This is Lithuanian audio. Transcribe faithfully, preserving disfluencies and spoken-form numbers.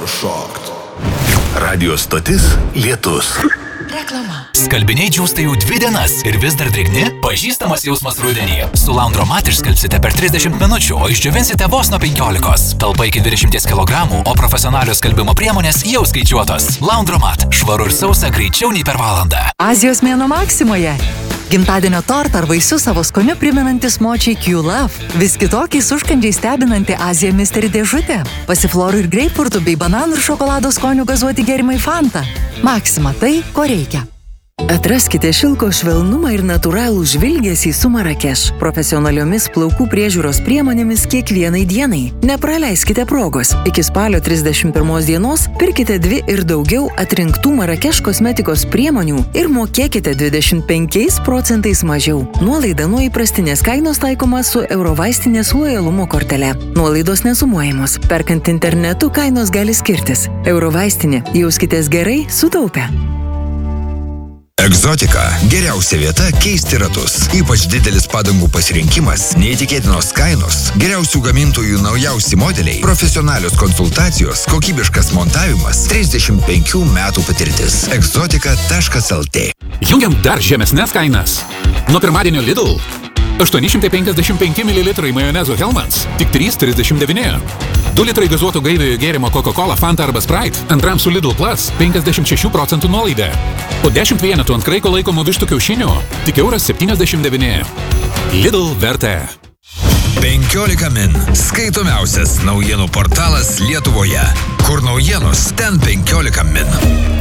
šokt. Radio stotis Lietus. Reklama. Skalbiniai džiūsta jau dvi dienas ir vis dar drėgni? Pažįstamas jausmas rudenį. Su Laundromat išskalbsite per trisdešimt minučių, o išdžiovinsite vos nuo penkiolikos. Talpa iki dvidešimt kilogramų, o profesionalios skalbimo priemonės jau skaičiuotos. Laundromat. Švaru ir sausa greičiau nei per valandą. Azijos mėnuo Maksimoje. Gimtadienio tortą ar vaisius savo skoniu priminantis močiai Q-Love. Vis kitokiais užkandžiai stebinanti Azija Mystery dėžutė. Pasiflorų ir greipfurtų bei bananų ir šokolado skonių gazuoti gėrimai Fanta. Maksima tai, ko reikia. Atraskite šilko švelnumą ir natūralų žvilgesį su Marakeš. Profesionaliomis plaukų priežiūros priemonėmis kiekvienai dienai. Nepraleiskite progos. Iki spalio trisdešimt pirmos dienos pirkite dvi ir daugiau atrinktų Marakeš kosmetikos priemonių ir mokėkite dvidešimt penkiais procentais mažiau. Nuolaida nuo įprastinės kainos taikoma su Eurovaistinės lojalumo kortele. Nuolaidos nesumuojamos. Perkant internetu kainos gali skirtis. Eurovaistinė. Jauskitės gerai, sutaupę. Egzotika – geriausia vieta keisti ratus. Ypač didelis padangų pasirinkimas, neįtikėtinos kainos, geriausių gamintojų naujausi modeliai, profesionalios konsultacijos, kokybiškas montavimas, trisdešimt penkių metų patirtis. egzotika taškas lt. Jungiam dar žemesnes kainas. Nuo pirmadienio Lidl. aštuoni šimtai penkiasdešimt penki mililitrai majonezo Hellmann's, tik trys trisdešimt devyni. du litrai gazuoto gaiviojo gėrimo Coca-Cola, Fanta arba Sprite, antram su Lidl Plus, penkiasdešimt šešių procentų nuolaida. O dešimt vienetų ant kraiko laikomų vištų kiaušinių, tik euras septyniasdešimt devyni. Lidl vertė. penkiolika min – skaitomiausias naujienų portalas Lietuvoje. Kur naujienos, ten penkiolika min.